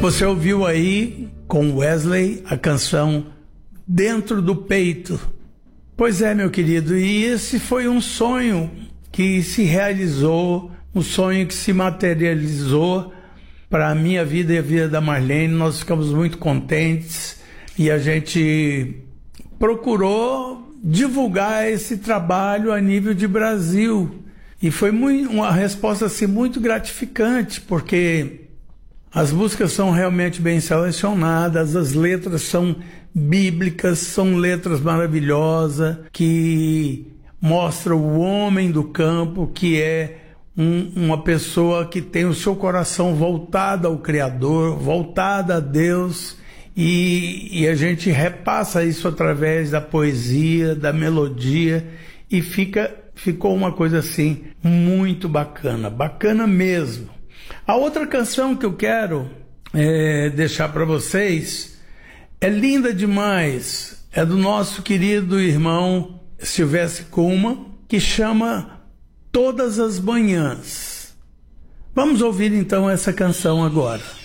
Você ouviu aí com Wesley a canção Dentro do Peito. Pois é, meu querido, e esse foi um sonho que se realizou, um sonho que se materializou para a minha vida e a vida da Marlene. Nós ficamos muito contentes e a gente procurou divulgar esse trabalho a nível de Brasil. E foi uma resposta assim, muito gratificante, porque as músicas são realmente bem selecionadas, as letras são bíblicas, são letras maravilhosas, que mostram o homem do campo, que é uma pessoa que tem o seu coração voltado ao Criador, voltado a Deus, e a gente repassa isso através da poesia, da melodia, e ficou uma coisa assim muito bacana, bacana mesmo. A outra canção que eu quero deixar para vocês é linda demais, é do nosso querido irmão Silvestre Kuma, que chama Todas as Manhãs. Vamos ouvir então essa canção agora.